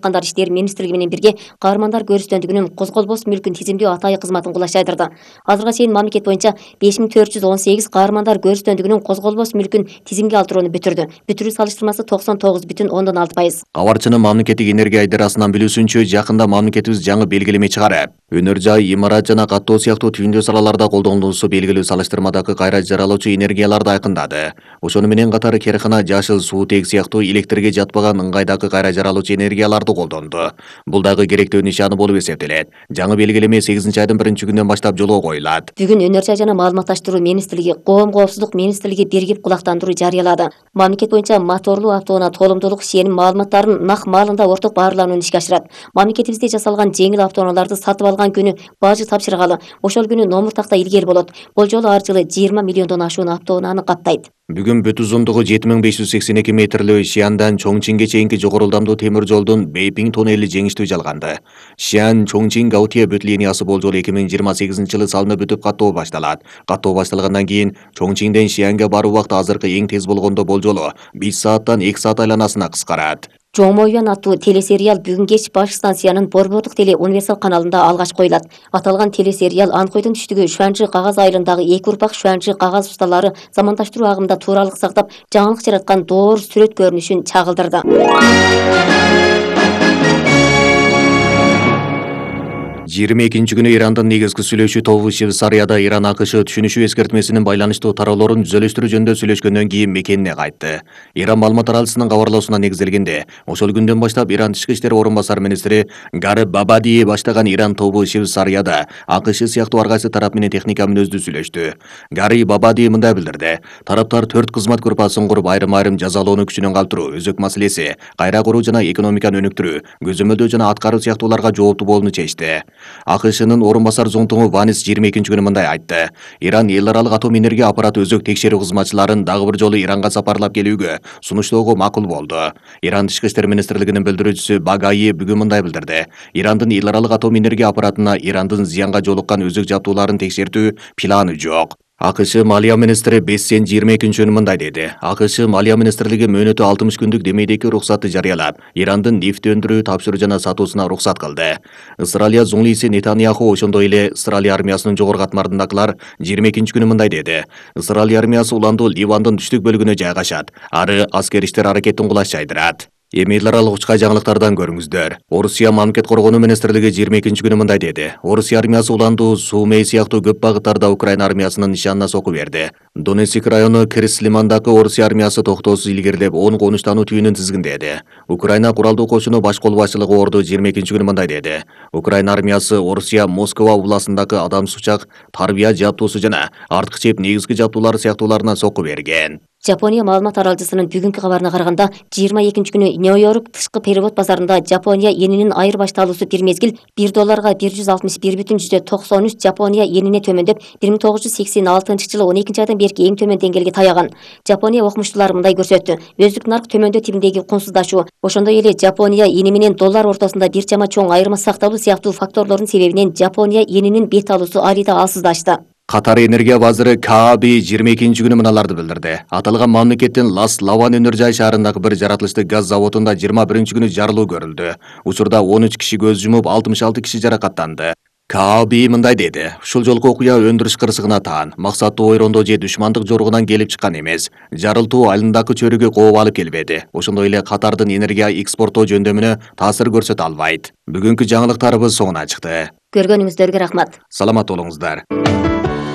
Жаткандар иштери министрлиги менен бирге каармандар көрүстөндүгүнүн козголбос мүлкүн тизимдөө атайы кызматын кулаш айдырды. Азыркыга чейин мамлекет боюнча 5418 каармандар көрүстөндүгүнүн козголбос мүлкүн тизимге алдырууну бүтүрдү. Бүтүрүү салыштырмасы 99,6%. Кабарчынын мамлекеттик энергия айдарасынан билүүсүнчө, жакында мамлекетибиз жаңы белгилеме чыгарып, өнөр жай, имарат жана каттоо сыяктуу түйүндүү салаларда колдонулуусу белгилүү салыштырмадагы кайра жаралуучу энергияларды айкындады. Ошону менен катары керекана, жашыл, суутек сыяктуу электрге жатпаган ыңгайдагы кайра жаралуучу энергияларды колдонду. Бул дагы керектөө нишаны болуп эсептелет. Жаңы белгилеме 8-айдын 1-күнүнөн баштап жолго коюлат. Бүгүн өнөр жай жана маалыматташтыруу министрлиги, Коом коопсуздук министрлиги биригип кулактандыруу жарыялады. Мамлекет боюнча моторлуу автоунаа толумдуулук шеним маалыматтарын нак маалында орток баарланууну ишке ашырат. Мамлекетибизде жасалган жеңил автоунааларды сатып алган күнү бажы тапшыргалы, ошол күнү номур такта илгери болот. Бул жолу ар жылы 20 миллиондон ашуун автоунааны каптайт. Бүгүн бүт узундугу 7582 метрлүү Шиандан Чоңчинге чейинки жогору ылдамдуу темир жолдун Бейпиң тоннели жеңиштүү жалганды. Шиан Чоңчин Гаутие бүт линиясы болжол 2028-жылы салынып бүтүп каттоо башталат. Каттоо башталгандан кийин Чоңчиңден Шианга баруу убакыты азыркы эң тез болгондо болжолу 5 сааттан 2 саат айланасына кыскарат. Чоң Моюан аттуу телесериал бүгүн кеч баш станциянын Борбордук теле универсал каналында алгач коюлат. Аталган телесериал Анкойдун түштүгү Шуанчжы кагаз айылындагы эки урпак Шуанчжы кагазусталары замандаштыруу агымында тууралык сактап, жаңылык жараткан доор сүрөт көрүнүшүн чагылдырды. 22-күнү Ирандын негизги сүйлөшүү тобу Швейцарияда Иран АКШ түшүнүшүү эскертмесинин байланыштуу таралоорун түзөлүштүрүү жөнүндө сүйлөшкөндөн кийин мекенине кайтты. Иран маалымат аралчысынын кабарлоосуна негизделгенде, ошол күндөн баштап Иран тышкы иштер орун басар министри Гариб Бабади баштаган Иран тобу Швейцарияда АКШ сыяктуу ар кайсы тарап менен техника мүнөздүү сүйлөштү. Гариб Бабади мындай билдирди: тараптар 4 кызмат группасын куруп, айрым кжазалоону күчүнөн калтыруу, өзөк маселеси, кайра куруу жана экономиканы өнүктүрүү, көзөмөлдөө жана аткаруу сыяктууларга жооптуу болууну чечти. АКШнын орун басар зоңтугу Ванис 22-күнү мындай айтты: Иран эл аралык атом энергия аппараты өзөк текшерүү кызматчыларын дагы бир жолу Иранга сапарлап келүүгө сунуштоого макул болду. Иран тышкы иштер министрлигинин билдирүүчүсү Багаи бүгүн мындай билдирди: Ирандын эл аралык атом энергия аппаратына Ирандын зыянга жолуккан өзөк жабдууларын текшертүү планы жок. АКШ Малия министри Бессен 22-күнү мындай деди: АКШ Малия министрлиги мөөнөтү 60 күндүк демейдеги уруксатты жарыялап, Ирандын нефть өндүрүү, тапшыруу жана сатуусуна уруксат кылды. Ысыралия зуңлиси Нетаньяху, ошондой эле Ысыралия армиясынын жогорку катмарындагылар 22-күнү мындай деди: Ысыралия армиясы уланду Ливандын түштүк бөлүгүнө жайгашат, ары аскер иштер аракетин кулаш жайдырат. Эми эл аралык учкай жаңылыктардан көрүңүздөр. Орусия мамлекет коргонуу министрлиги 22-күнү мындай деди: Орусия армиясы уланду Сумей сыяктуу көп багыттарда Украина армиясынын нишанына соку берди. Донецк району Крис-Лимандагы Орусия армиясы токтоосуз илгерилеп, 10 конуштануу түйүнүн тизгиндеди. Украина куралдуу кошуну баш колбасчылыгы Орду 22-күнү мындай деди: Украина армиясы Орусия Москва областындагы адам сучак, тарбия жабдуусу жана арткы чеп негизги жабдуулары сыяктууларына соку берген. Жапония маалымат аралчысынын бүгүнкү кабарына караганда, 22-күнү Нью-Йорк тышкы перевод базарында Жапония йенинин айырбашталуусу бир мезгил $1 161,93 Жапония йенине төмөндөп, 1986-жылы 12-айдан берки эң төмөн деңгээлге таяган. Жапония окумуштуулары мындай көрсөттү: өздүк нарк төмөндөө типиндеги кунсуздашуу, ошондой эле Жапония йени менен доллар ортосунда бир жама чоң айырма сакталуу сыяктуу факторлордун себебинен Жапония йенинин бет алуусу алида алсыздашты. Катар энергия вазыры Кааби 22-күнү мыналарды билдирди: аталган мамлекеттин Лас-Лаван өнөр жай шаарындагы бир жаратылыштык газ заводунда 21-күнү жарылуу көрүлдү. Учурда 13 киши көз жумуп, 66 киши жаракаттанды. Кааби мындай деди: ушул жолку окуя өндүрүш кырсыгына таан, максаттуу ойрондоо же душмандык жоругунан келип чыккан эмес. Жарылтуу айылындагы чөрүгө кооп алып келбеди. Ошондой эле Катардын энергия экспорттоо жөндөмүнө таасир көрсөтө албайт. Бүгүнкү жаңылыктарыбыз соңуна чыкты. Көргөнүңүздөргө рахмат. Саламат болуңуздар.